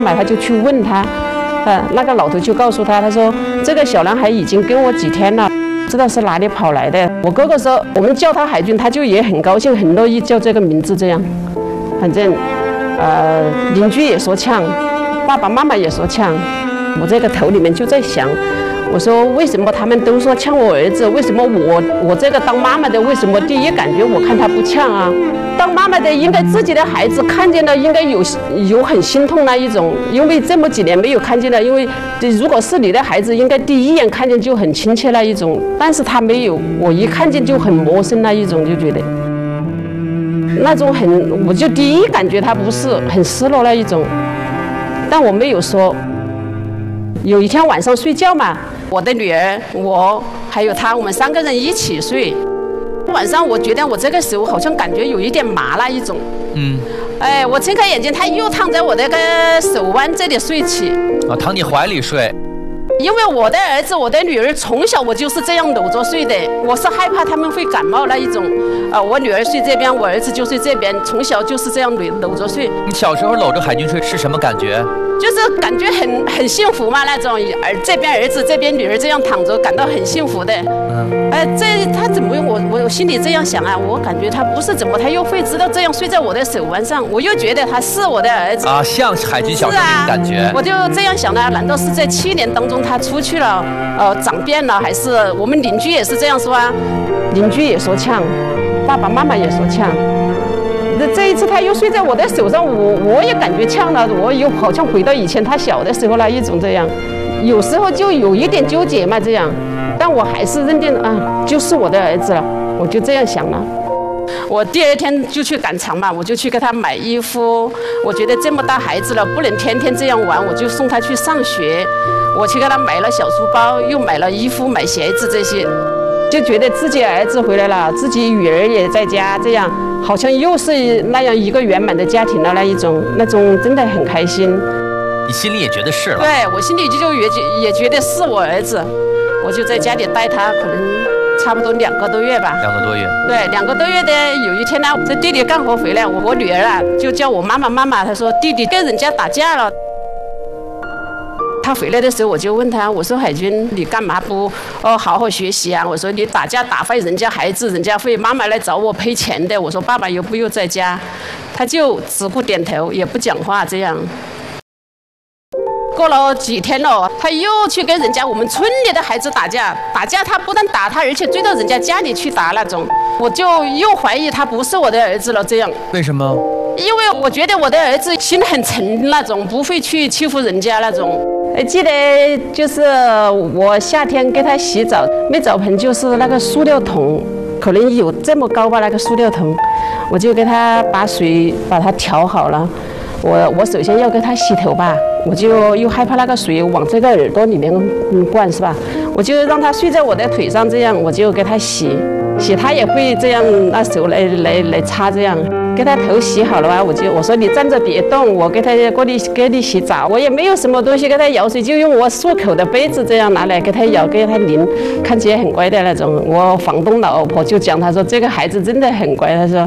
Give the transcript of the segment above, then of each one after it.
他就去问他，那个老头就告诉他，他说这个小男孩已经跟我几天了，知道是哪里跑来的。我哥哥说我们叫他海军，他就也很高兴，很乐意叫这个名字这样。反正邻居也说呛，爸爸妈妈也说呛，我这个头里面就在想，我说为什么他们都说呛我儿子，为什么我这个当妈妈的为什么第一感觉我看他不呛啊？当妈妈的应该自己的孩子看见了应该有很心痛那一种，因为这么几年没有看见了，因为如果是你的孩子应该第一眼看见就很亲切那一种，但是他没有，我一看见就很陌生那一种，就觉得那种我就第一感觉他不是很失落那一种，但我没有说。有一天晚上睡觉嘛，我的女儿我还有她，我们3个人一起睡。晚上我觉得我这个手好像感觉有一点麻那一种，我睁开眼睛，他又躺在我那个手腕这里睡起， 躺你怀里睡。 因为我的儿子我的女儿从小我就是这样搂着睡的，我是害怕他们会感冒那一种，我女儿睡这边，我儿子就睡这边，从小就是这样搂着睡。你小时候搂着海军睡是什么感觉？ 就是感觉很幸福嘛，那种这边儿子这边女儿这样躺着，感到很幸福的。他怎么我心里这样想啊？我感觉他不是怎么他又会知道这样睡在我的手腕上，我又觉得他是我的儿子啊，像海军小时候那种感觉。 我就这样想的，难道是在7年当中他出去了，长变了，还是我们邻居也是这样说啊？邻居也说呛，爸爸妈妈也说呛。这一次他又睡在我的手上，我也感觉呛了，我又好像回到以前他小的时候那一种这样，有时候就有一点纠结嘛这样，但我还是认定就是我的儿子了，我就这样想了。我第2天就去赶场嘛，我就去给他买衣服，我觉得这么大孩子了，不能天天这样玩，我就送他去上学，我去给他买了小书包，又买了衣服买鞋子这些，就觉得自己儿子回来了，自己女儿也在家，这样好像又是那样一个圆满的家庭了，那种真的很开心。 你心里也觉得是了？对， 我心里就也觉得是我儿子，我就在家里带他，可能差不多2个多月吧。2个多月。对，2个多月的有一天呢，这弟弟干活回来，我女儿就叫我妈妈，她说弟弟跟人家打架了。他回来的时候，我就问他，我说海军，你干嘛不好好学习啊？我说你打架打坏人家孩子，人家会妈妈来找我赔钱的。我说爸爸又在家，他就只顾点头，也不讲话这样。过了几天了，他又去跟人家我们村里的孩子打架，他不但打他，而且追到人家家里去打那种，我就又怀疑他不是我的儿子了。这样为什么？ 因为我觉得我的儿子心很沉那种，不会去欺负人家那种。记得就是我夏天给他洗澡，没澡盆就是那个塑料桶，可能有这么高吧，那个塑料桶，我就给他把水把它调好了。我首先要给他洗头吧，我就又害怕那个水往这个耳朵里面灌是吧？我就让他睡在我的腿上，这样我就给他洗，他也会这样拿手来擦这样。给他头洗好了吧，我说你站着别动，我给你洗澡，我也没有什么东西给他舀水，就用我漱口的杯子这样拿来给他舀给他淋，看起来很乖的那种。我房东老婆就讲，他说这个孩子真的很乖，他说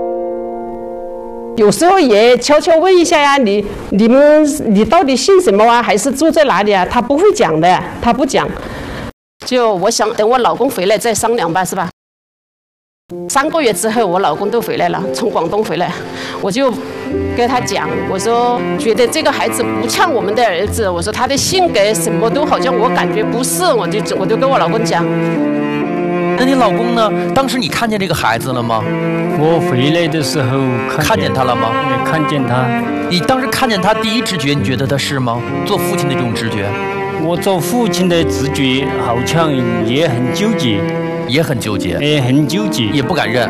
有时候也悄悄问一下呀，你到底姓什么啊，还是住在哪里啊？他不会讲的，他不讲。就我想等我老公回来再商量吧，是吧？3个月之后，我老公都回来了，从广东回来，我就跟他讲，我说觉得这个孩子不像我们的儿子，我说他的性格什么都好像我感觉不是，我就跟我老公讲。 那你老公呢？当时你看见这个孩子了吗？ 我回来的时候看见他了吗？ 看见他。 你当时看见他第一直觉，你觉得他是吗？做父亲的这种直觉？ 我做父亲的直觉好像也很纠结。 也很纠结， 很纠结， 也不敢认，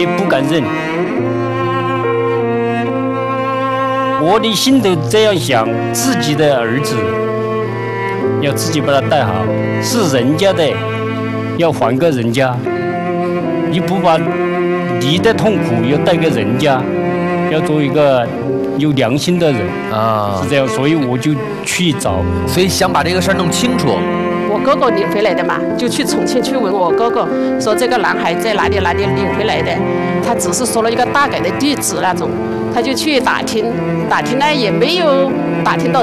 我的心都这样想，自己的儿子要自己把他带好，是人家的要还给人家，你不把你的痛苦要带给人家，要做一个有良心的人啊，是这样，所以我就去找， 所以想把这个事儿弄清楚。 我哥哥领回来的嘛，就去重庆去问我哥哥，说这个男孩在哪里领回来的，他只是说了一个大概的地址那种，他就去打听呢，也没有打听到